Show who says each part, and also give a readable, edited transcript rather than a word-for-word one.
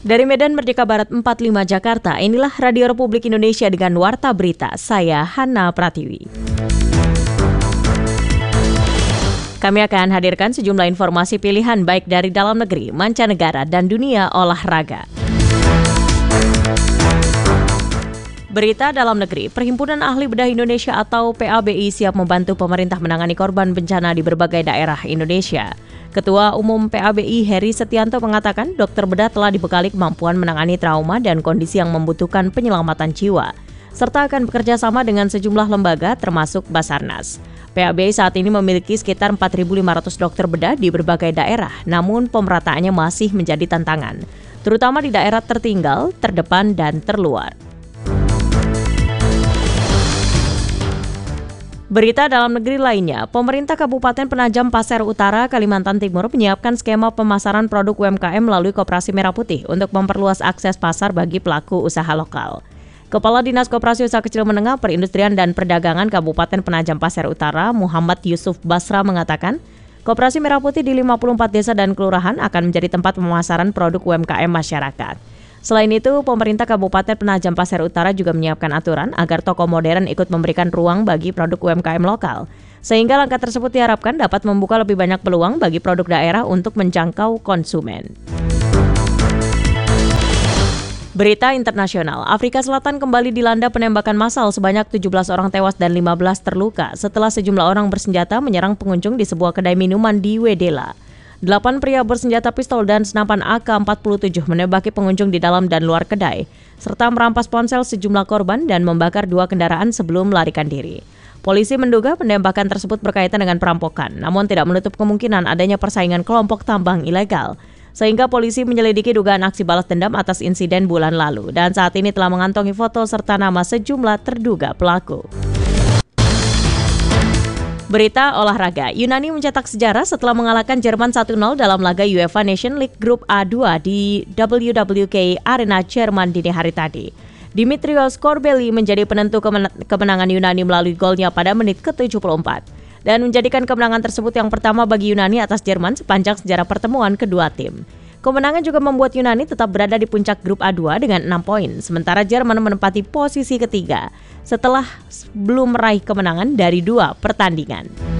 Speaker 1: Dari Medan Merdeka Barat 45 Jakarta, inilah Radio Republik Indonesia dengan Warta Berita. Saya Hana Pratiwi. Kami akan hadirkan sejumlah informasi pilihan baik dari dalam negeri, mancanegara, dan dunia olahraga. Berita dalam negeri, Perhimpunan Ahli Bedah Indonesia atau PABI siap membantu pemerintah menangani korban bencana di berbagai daerah Indonesia. Ketua Umum PABI Heri Setianto mengatakan dokter bedah telah dibekali kemampuan menangani trauma dan kondisi yang membutuhkan penyelamatan jiwa, serta akan bekerja sama dengan sejumlah lembaga termasuk Basarnas. PABI saat ini memiliki sekitar 4.500 dokter bedah di berbagai daerah, namun pemerataannya masih menjadi tantangan, terutama di daerah tertinggal, terdepan, dan terluar. Berita dalam negeri lainnya, pemerintah Kabupaten Penajam Pasir Utara, Kalimantan Timur menyiapkan skema pemasaran produk UMKM melalui Koperasi Merah Putih untuk memperluas akses pasar bagi pelaku usaha lokal. Kepala Dinas Koperasi Usaha Kecil Menengah, Perindustrian dan Perdagangan Kabupaten Penajam Pasir Utara, Muhammad Yusuf Basra mengatakan, Koperasi Merah Putih di 54 desa dan kelurahan akan menjadi tempat pemasaran produk UMKM masyarakat. Selain itu, pemerintah Kabupaten Penajam Pasir Utara juga menyiapkan aturan agar toko modern ikut memberikan ruang bagi produk UMKM lokal. Sehingga langkah tersebut diharapkan dapat membuka lebih banyak peluang bagi produk daerah untuk menjangkau konsumen. Berita internasional, Afrika Selatan kembali dilanda penembakan massal sebanyak 17 orang tewas dan 15 terluka setelah sejumlah orang bersenjata menyerang pengunjung di sebuah kedai minuman di Wedela. 8 pria bersenjata pistol dan senapan AK-47 menembaki pengunjung di dalam dan luar kedai, serta merampas ponsel sejumlah korban dan membakar 2 kendaraan sebelum melarikan diri. Polisi menduga penembakan tersebut berkaitan dengan perampokan, namun tidak menutup kemungkinan adanya persaingan kelompok tambang ilegal. Sehingga polisi menyelidiki dugaan aksi balas dendam atas insiden bulan lalu, dan saat ini telah mengantongi foto serta nama sejumlah terduga pelaku. Berita olahraga, Yunani mencetak sejarah setelah mengalahkan Jerman 1-0 dalam laga UEFA Nation League Grup A2 di WWK Arena Jerman dini hari tadi. Dimitrios Korbeli menjadi penentu kemenangan Yunani melalui golnya pada menit ke-74 dan menjadikan kemenangan tersebut yang pertama bagi Yunani atas Jerman sepanjang sejarah pertemuan kedua tim. Kemenangan juga membuat Yunani tetap berada di puncak grup A2 dengan 6 poin, sementara Jerman menempati posisi ketiga setelah belum meraih kemenangan dari 2 pertandingan.